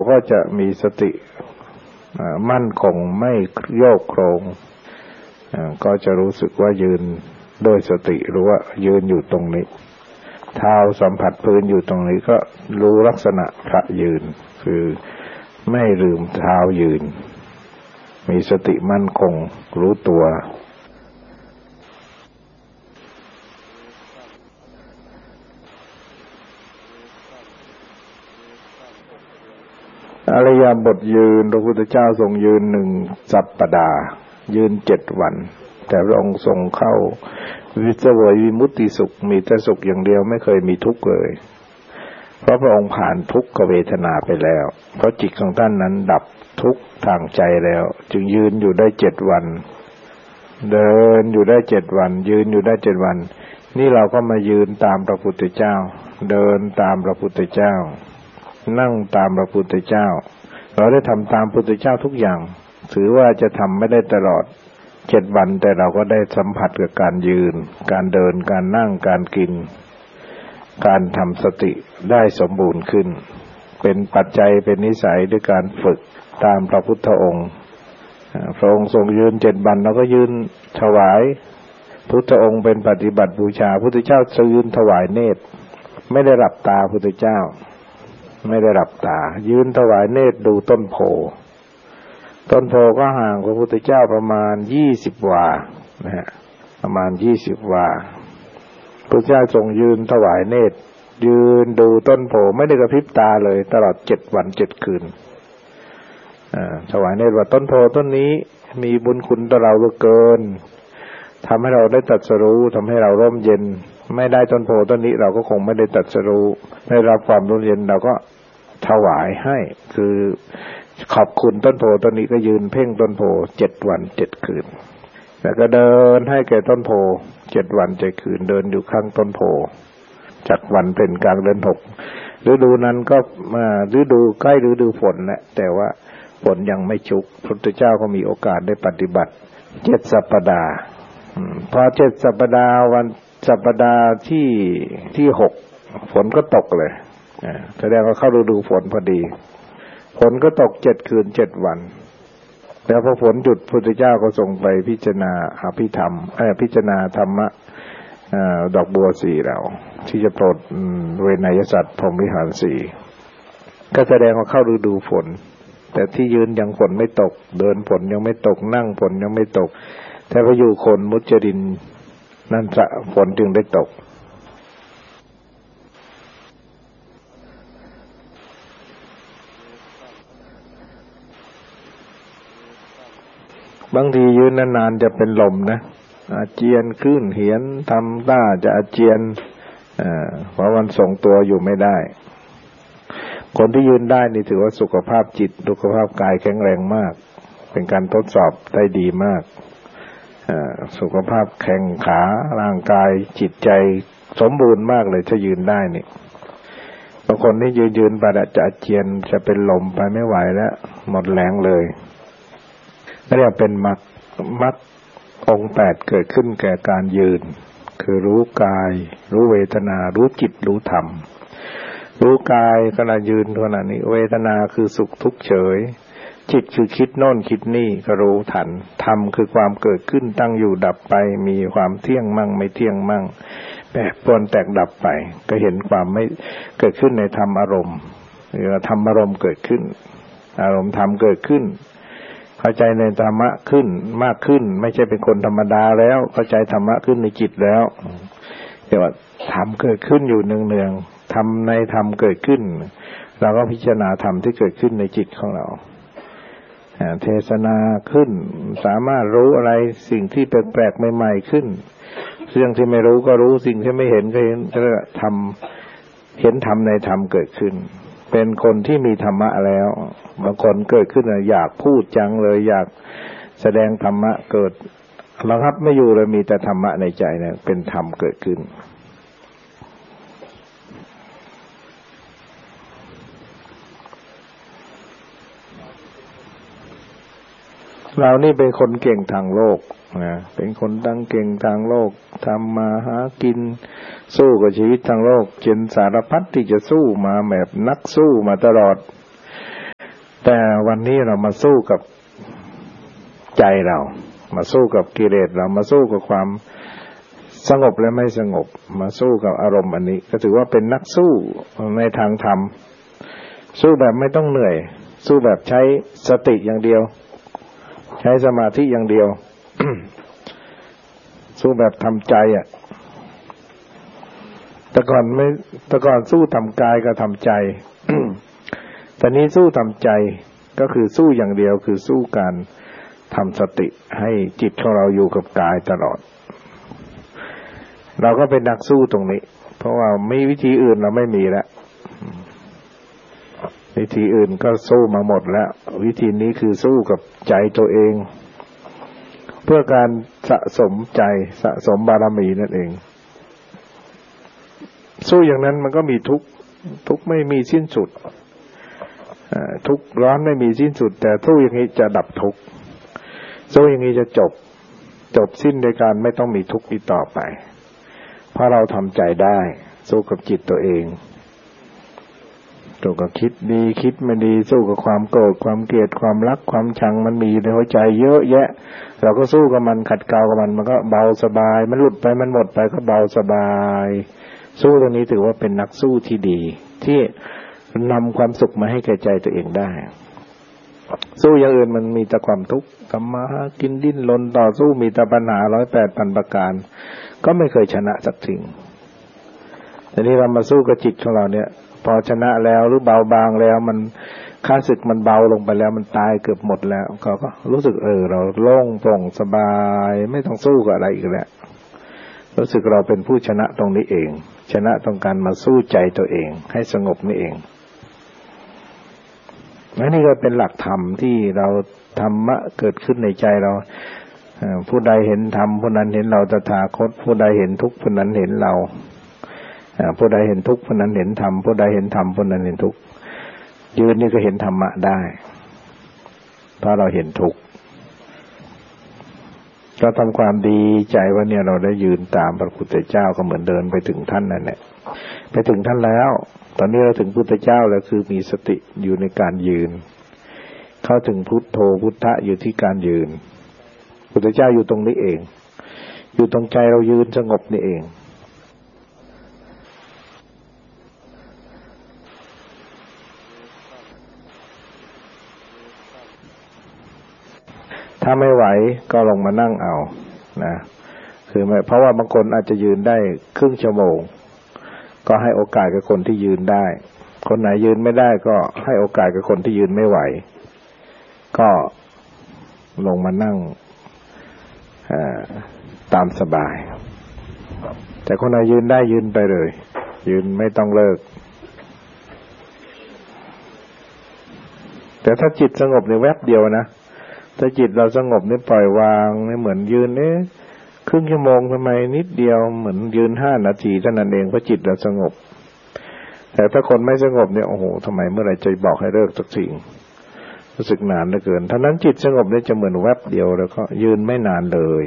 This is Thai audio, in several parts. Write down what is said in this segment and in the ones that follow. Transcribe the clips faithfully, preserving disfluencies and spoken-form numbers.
ก็จะมีสติมั่นคงไม่โยกโครงก็จะรู้สึกว่ายืนโดยสติรู้ว่ายืนอยู่ตรงนี้เท้าสัมผัสพื้นอยู่ตรงนี้ก็รู้ลักษณะพระยืนคือไม่ลืมเท้ายืนมีสติมั่นคงรู้ตัวอริยบทยืนพระพุทธเจ้าทรงยืนหนึ่งสัปดาห์ยืนเจ็ดวันแต่พระองค์ทรงเข้าวิเศษวิมุตติสุขมีแต่สุขอย่างเดียวไม่เคยมีทุกข์เลยเพราะพระองค์ผ่านทุกขเวทนาไปแล้วเพราะจิตของท่านนั้นดับทุกข์ทางใจแล้วจึงยืนอยู่ได้เจ็ดวันเดินอยู่ได้เจ็ดวันยืนอยู่ได้เจ็ดวันนี่เราก็มายืนตามพระพุทธเจ้าเดินตามพระพุทธเจ้านั่งตามพระพุทธเจ้าเราได้ทำตามพระพุทธเจ้าทุกอย่างถือว่าจะทำไม่ได้ตลอดเจ็ดวันแต่เราก็ได้สัมผัสกับการยืนการเดินการนั่งการกินการทำสติได้สมบูรณ์ขึ้นเป็นปัจจัยเป็นนิสัยด้วยการฝึกตามพระพุทธองค์พระองค์ทรงยืนเจ็ดวันเราก็ยืนถวายพุทธองค์เป็นปฏิบัติบูชาพุทธเจ้ายืนถวายเนตรไม่ได้หลับตาพุทธเจ้าไม่ได้หลับตายืนถวายเนตรดูต้นโพต้นโพก็ห่างพระพุทธเจ้าประมาณยี่สิบวานะฮะประมาณยี่สิบวาพระเจ้าทรงยืนถวายเนตรยืนดูต้นโพไม่ได้กระพริบตาเลยตลอดเจ็ดวันเจ็ดคืนอ่าถวายเนตรว่าต้นโพต้นนี้มีบุญคุณต่อเราเหลือเกินทำให้เราได้ตรัสรู้ทำให้เราร่มเย็นไม่ได้ต้นโพต้นนี้เราก็คงไม่ได้ตรัสรู้ได้รับความร่มเย็นเราก็ถวายให้คือขอบคุณต้นโพต้นนี้ก็ยืนเพ่งต้นโพเจ็ดวันเจ็ดคืนแล้วก็เดินให้แก่ต้นโพเจ็ดวันเจ็ดคืนเดินอยู่ข้างต้นโพจากวันเป็นกลางเดือนหกฤดูนั้นก็มาฤดูใกล้ฤดูฝนแหละแต่ว่าฝนยังไม่ชุกพระพุทธเจ้าก็มีโอกาสได้ปฏิบัติเจ็ดสัปดาห์พอเจ็ดสัปดาห์วันสัปดาห์ที่ที่หกฝนก็ตกเลยแสดงว่าเข้าฤดูฝนพอดีฝนก็ตกเจ็ดคืนเจ็ดวันแล้วพอฝนหยุดพระพุทธเจ้าก็ทรงไปพิจารณาอภิธรรมเอ่อพิจารณาธรรมะดอกบัวสี่เหล่าที่จะโปรดเวนยสัตว์พรหมวิหารสี่ก็แสดงว่าเข้าฤดูฝนแต่ที่ยืนยังฝนไม่ตกเดินฝนยังไม่ตกนั่งฝนยังไม่ตกแต่พออยู่คนมุจรินนั่นฝนจึงได้ตกบางทียืนนานๆจะเป็นลมนะอาเจียนขึ้นเหียนทำท่าจะอาเจียนเพราะมันทรงตัวอยู่ไม่ได้คนที่ยืนได้นี่ถือว่าสุขภาพจิตสุขภาพกายแข็งแรงมากเป็นการทดสอบได้ดีมากสุขภาพแข็งขาร่างกายจิตใจสมบูรณ์มากเลยถ้ายืนได้นี่บางคนที่ยืนยืนไปจะอาเจียนจะเป็นลมไปไม่ไหวแล้วหมดแรงเลยนั่นเรียกเป็นมรรคมรรคองค์แปดเกิดขึ้นแก่การยืนคือรู้กายรู้เวทนารู้จิตรู้ธรรมรู้กายขณะยืนขณะนี้เวทนาคือสุขทุกข์เฉยจิตคือคิดโน่นคิดนี่ก็รู้ทันธรรมคือความเกิดขึ้นตั้งอยู่ดับไปมีความเที่ยงมั่งไม่เที่ยงมั่งแปรปรวนแตกดับไปก็เห็นความไม่เกิดขึ้นในธรรมอารมณ์หรือธรรมอารมณ์เกิดขึ้นอารมณ์ธรรมเกิดขึ้นเข้าใจในธรรมะขึ้นมากขึ้นไม่ใช่เป็นคนธรรมดาแล้วเข้าใจธรรมะขึ้นในจิตแล้วเรียกว่าธรรมเกิดขึ้นอยู่เนืองๆธรรมในธรรมเกิดขึ้นเราก็พิจารณาธรรมที่เกิดขึ้นในจิตของเราเทศนาขึ้นสามารถรู้อะไรสิ่งที่แปลกๆใหม่ๆขึ้นเรื่องที่ไม่รู้ก็รู้สิ่งที่ไม่เห็นก็เห็นธรรมเห็นธรรมในธรรมเกิดขึ้นเป็นคนที่มีธรรมะแล้วบางคนเกิดขึ้นอยากพูดจังเลยอยากแสดงธรรมะเกิดระงับไม่อยู่เลยมีแต่ธรรมะในใจเนี่ยเป็นธรรมเกิดขึ้นเรานี่เป็นคนเก่งทางโลกนะเป็นคนตั้งเก่งทางโลกทำมาหากินสู้กับชีวิตทางโลกจนสารพัดที่จะสู้มาแบบนักสู้มาตลอดวันนี้เรามาสู้กับใจเรามาสู้กับกิเลสเรามาสู้กับความสงบและไม่สงบมาสู้กับอารมณ์อันนี้ก็ถือว่าเป็นนักสู้ในทางธรรมสู้แบบไม่ต้องเหนื่อยสู้แบบใช้สติอย่างเดียวใช้สมาธิอย่างเดียว สู้แบบทำใจอ่ะแต่ก่อนไม่แต่ก่อนสู้ทำกายก็ทำใจ แต่นี้สู้ทำใจก็คือสู้อย่างเดียวคือสู้การทำสติให้จิตของเราอยู่กับกายตลอดเราก็เป็นนักสู้ตรงนี้เพราะว่าไม่วิธีอื่นเราไม่มีแล้ววิธีอื่นก็สู้มาหมดแล้ววิธีนี้คือสู้กับใจตัวเองเพื่อการสะสมใจสะสมบารมีนั่นเองสู้อย่างนั้นมันก็มีทุกข์ทุกข์ไม่มีสิ้นสุดทุกข์ร้อนไม่มีสิ้นสุดแต่สู้อย่างนี้จะดับทุกข์สู้อย่างนี้จะจบจบสิ้นโดยการไม่ต้องมีทุกข์อีกต่อไปเพราะเราทำใจได้สู้กับจิตตัวเองสู้กับคิดดีคิดไม่ดีสู้กับความโกรธความเกลียดความรักความชังมันมีในหัวใจเยอะแยะเราก็สู้กับมันขัดเกลากับมันมันก็เบาสบายมันหลุดไปมันหมดไปก็เบาสบายสู้ตรงนี้ถือว่าเป็นนักสู้ที่ดีที่นำความสุขมาให้แก่ใจตัวเองได้สู้อย่างอื่นมันมีแต่ความทุกข์ทำมาหากินดิ้นรนต่อสู้มีแต่ปัญหาร้อยแปดพันประการก็ไม่เคยชนะสักสิ่งแต่นี้เรามาสู้กับจิตของเราเนี่ยพอชนะแล้วหรือเบาบางแล้วมันค่าศึกมันเบาลงไปแล้วมันตายเกือบหมดแล้วเขาก็รู้สึกเออเราโล่งโปร่งสบายไม่ต้องสู้กับอะไรอีกแล้วรู้สึกเราเป็นผู้ชนะตรงนี้เองชนะต้องการมาสู้ใจตัวเองให้สงบนี่เองและนี่ก็เป็นหลักธรรมที่เราธรรมะเกิดขึ้นในใจเราผู้ใดเห็นธรรมผู้นั้นเห็นเราตถาคตผู้ใดเห็นทุกข์ผู้นั้นเห็นเราผู้ใดเห็นทุกข์ผู้นั้นเห็นธรรมผู้ใดเห็นธรรมผู้นั้นเห็นทุกข์ยืนนี่ก็เห็นธรรมะได้เพราะเราเห็นทุกข์ก็ทำความดีใจว่าเนี่ยเราได้ยืนตามพระพุทธเจ้าก็เหมือนเดินไปถึงท่านนั่นแหละไปถึงท่านแล้วตอนนี้เราถึงพุทธเจ้าแล้วคือมีสติอยู่ในการยืนเข้าถึงพุทโธพุทธะอยู่ที่การยืนพุทธเจ้าอยู่ตรงนี้เองอยู่ตรงใจเรายืนสงบนี่เองถ้าไม่ไหวก็ลงมานั่งเอานะคือเพราะว่าบางคนอาจจะยืนได้ครึ่งชั่วโมงก็ให้โอกาสกับคนที่ยืนได้คนไหนยืนไม่ได้ก็ให้โอกาสกับคนที่ยืนไม่ไหวก็ลงมานั่งตามสบายแต่คนไหนยืนได้ยืนไปเลยยืนไม่ต้องเลิกแต่ถ้าจิตสงบในแวบเดียวนะถ้าจิตเราสงบนี่ปล่อยวางนี่เหมือนยืนนี่ครึ่งชั่วโมงทำไมนิดเดียวเหมือนยืนห้านาทีเท่านั้นเองเพราะจิตเราสงบแต่ถ้าคนไม่สงบเนี่ยโอ้โหทำไมเมื่อไหร่จะบอกให้เลิกสักสิ่งรู้สึกนานเหลือเกินเท่านั้นจิตสงบนี่จะเหมือนแวบเดียวแล้วก็ยืนไม่นานเลย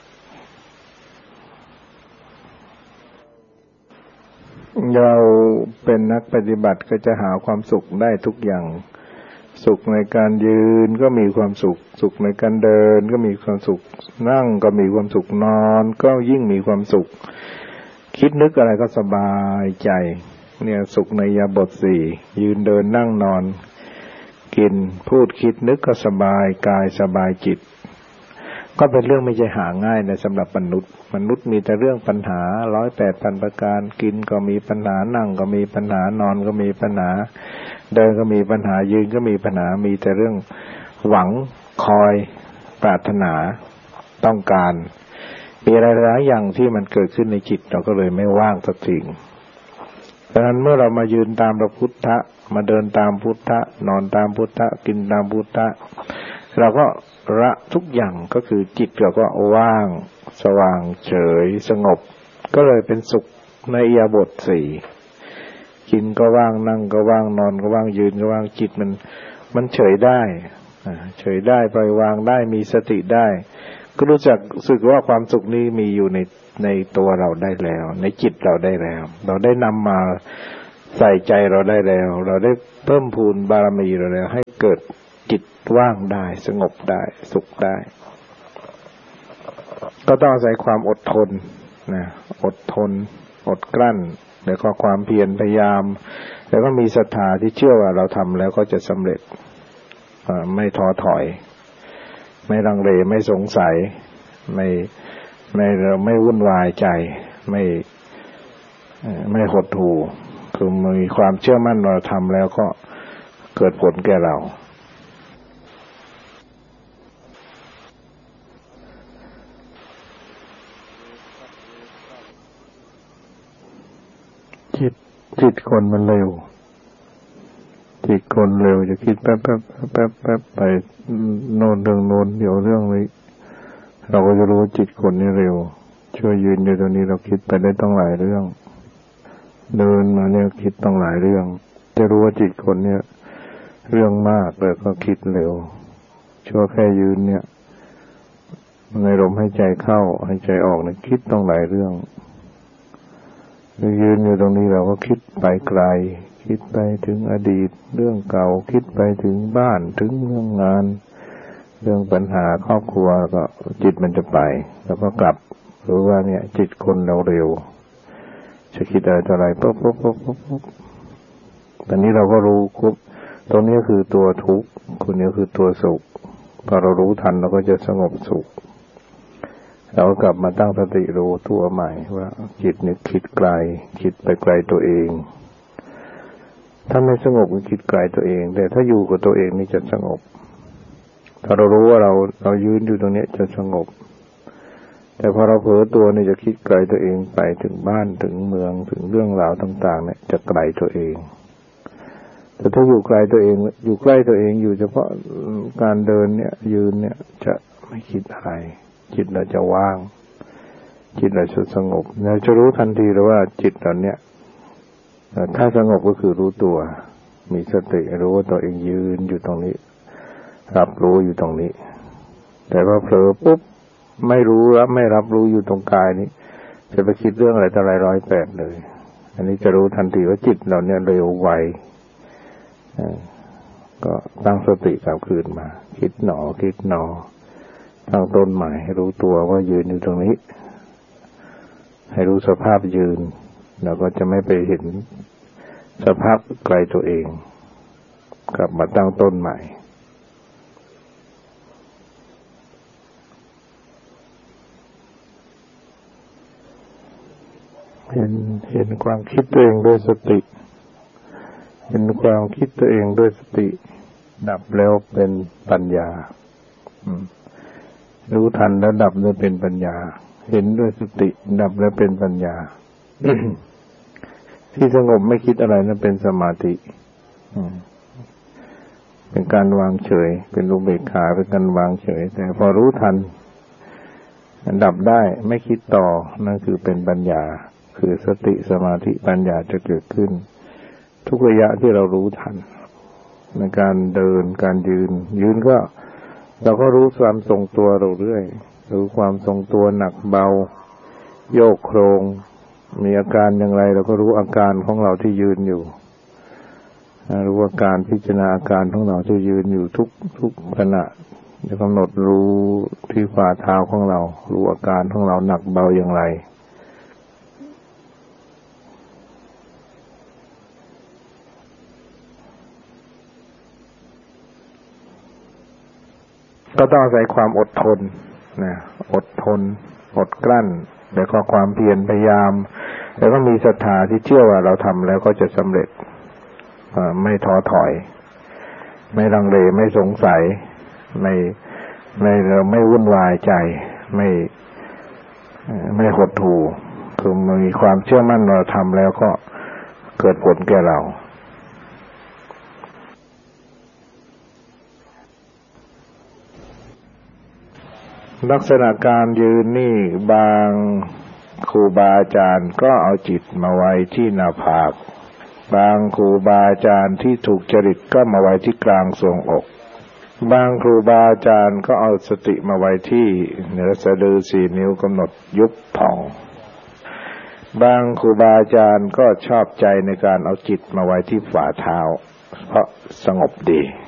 เราเป็นนักปฏิบัติก็จะหาความสุขได้ทุกอย่างสุขในการยืนก็มีความสุขสุขในการเดินก็มีความสุขนั่งก็มีความสุขนอนก็ยิ่งมีความสุขคิดนึกอะไรก็สบายใจเนี่ยสุขในอิริยาบถสี่ยืนเดินนั่งนอนกินพูดคิดนึกก็สบายกายสบายจิตก็เป็นเรื่องไม่ใช่หาง่ายนะสำหรับมนุษย์มนุษย์มีแต่เรื่องปัญหาร้อยแปดพันประการกินก็มีปัญหานั่งก็มีปัญหานอนก็มีปัญหาเดินก็มีปัญหายืนก็มีปัญหามีแต่เรื่องหวังคอยปรารถนาต้องการมีอะไรหลายอย่างที่มันเกิดขึ้นในจิตเราก็เลยไม่ว่างสักทีดังนั้นเมื่อเรามายืนตามพระพุทธะมาเดินตามพุทธะนอนตามพุทธะกินตามพุทธะเราก็ละทุกอย่างก็คือจิตเราก็ว่างสว่างเฉยสงบก็เลยเป็นสุขในอิริยาบถสี่กินก็ว่างนั่งก็ว่างนอนก็ว่างยืนก็ว่างจิตมันมันเฉยได้เฉยได้ปล่อยวางได้มีสติได้ก็รู้จักสึกว่าความสุขนี้มีอยู่ในในตัวเราได้แล้วในจิตเราได้แล้วเราได้นำมาใส่ใจเราได้แล้วเราได้เพิ่มพูนบารมีเราแล้วให้เกิดจิตว่างได้สงบได้สุขได้ก็ต้องอาศัยความอดทนนะอดทนอดกลั้นแล้วก็ความเพียรพยายามแล้วก็มีศรัทธาที่เชื่อว่าเราทำแล้วก็จะสำเร็จไม่ท้อถอยไม่ลังเลไม่สงสัยไม่ไม่เราไม่วุ่นวายใจไม่ไม่หดหู่คือมีความเชื่อมั่นเราทำแล้วก็เกิดผลแก่เราจิตจิตคนมันเร็วจิตคนเร็วจะคิดแป๊บแป๊บแป๊บแป๊บไปโน่นเรื่องโน้นเดี๋ยวเรื่องนี้เราก็จะรู้จิตคนนี้เร็วช่วยยืนอยู่ตรงนี้เราคิดไปได้ต้องหลายเรื่องเดินมาเนี่ยคิดต้องหลายเรื่องจะรู้ว่าจิตคนเนี่ยเรื่องมากเลยก็คิดเร็วชั่วแค่ยืนเนี่ยในลมหายใจเข้าหายใจออกเนี่ยคิดต้องหลายเรื่องยืนอยู่ตรงนี้เราก็คิดไปไกลคิดไปถึงอดีตเรื่องเก่าคิดไปถึงบ้านถึงเรื่องงานเรื่องปัญหาครอบครัวก็จิตมันจะไปแล้วก็กลับหรือว่าเนี่ยจิตคนเราเร็วจะคิดอะไรต่ออะไรปุ๊บปุ๊บปุ๊บปุ๊บปุ๊บตอนนี้เราก็รู้ปุ๊บตรงนี้คือตัวทุกข์คนนี้คือตัวสุขพอเรารู้ทันเราก็จะสงบสุขเราก็กลับมาตั้งสติรู้ตัวใหม่ว่าจิตนี่คิดไกลคิดไปไกลตัวเองถ้าไม่สงบก็คิดไกลตัวเองแต่ถ้าอยู่กับตัวเองนี่จะสงบถ้าเรารู้ว่าเราเรายืนอยู่ตรงนี้จะสงบแต่พอเราเผลอตัวนี่จะคิดไกลตัวเองไปถึงบ้านถึงเมืองถึงเรื่องราวต่างๆเนี่ยจะไกลตัวเองแต่ถ้าอยู่ไกลตัวเองอยู่ใกล้ตัวเองอยู่เฉพาะการเดินเนี่ยยืนเนี่ยจะไม่คิดอะไรจิตเราจะว่างจิตเราจะสงบเราจะรู้ทันทีเลยว่าจิตเราเนี่ยถ้าสงบก็คือรู้ตัวมีสติรู้ว่าตัวเองยืนอยู่ตรงนี้รับรู้อยู่ตรงนี้แต่พอเผลอปุ๊บไม่รู้รับไม่รับรู้อยู่ตรงกายนี้จะไปคิดเรื่องอะไรต่ออะไรร้อยแปดเลยอันนี้จะรู้ทันทีว่าจิตเราเนี่ยเร็วไวก็ตั้งสติกลับคืนมาคิดหนอคิดหนอตั้งต้นใหม่ให้รู้ตัวว่ายืนอยู่ตรงนี้ให้รู้สภาพยืนเราก็จะไม่ไปเห็นสภาพไกลตัวเองกลับมาตั้งต้นใหม่เห็นเห็นความคิดตัวเองด้วยสติเห็นความคิดตัวเองด้วยสติดับแล้วเป็นปัญญารู้ทันแล้วดับแล้วเป็นปัญญาเห็นด้วยสติดับแล้วเป็นปัญญา ที่สงบไม่คิดอะไรนั่นเป็นสมาธิเป็นการวางเฉยเป็นอุเบกขาเป็นการวางเฉยแต่พอรู้ทันดับได้ไม่คิดต่อนั่นคือเป็นปัญญาคือสติสมาธิปัญญาจะเกิดขึ้นทุกระยะที่เรารู้ทันในการเดินการยืนยืนก็เราก็รู้ความทรงตัวเราเรื่อยรู้ความทรงตัวหนักเบาโยกโครงมีอาการอย่างไรเราก็รู้อาการของเราที่ยืนอยู่รู้อาการพิจารณาอาการของเราที่ยืนอยู่ทุกทุกขณะจะกำหนดรู้ที่ฝ่าเท้าของเรารู้อาการของเราหนักเบาอย่างไรก็ต้องอาศัยความอดทนนะอดทนอดกลั้นแล้วก็ความเพียรพยายามแล้วก็มีศรัทธาที่เชื่อว่าเราทำแล้วก็จะสำเร็จไม่ท้อถอยไม่ลังเลไม่สงสัยไม่ไม่เราไม่วุ่นวายใจไม่ไม่หดหู่คือมีความเชื่อมั่นเราทำแล้วก็เกิดผลแก่เราลักษณะการยืนนี่บางครูบาอาจารย์ก็เอาจิตมาไว้ที่หน้าผากบางครูบาอาจารย์ที่ถูกจริตก็มาไว้ที่กลางทรวงอกบางครูบาอาจารย์ก็เอาสติมาไว้ที่เหนือสะดือสี่นิ้วกำหนดยุบผ่องบางครูบาอาจารย์ก็ชอบใจในการเอาจิตมาไว้ที่ฝ่าเท้าเพราะสงบดี